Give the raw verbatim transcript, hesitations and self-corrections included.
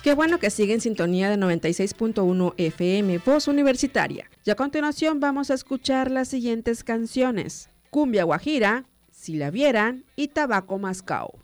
Qué bueno que sigue en sintonía de noventa y seis punto uno F M, Voz Universitaria. Y a continuación vamos a escuchar las siguientes canciones: Cumbia Guajira, Si la vieran y Tabaco Mascao.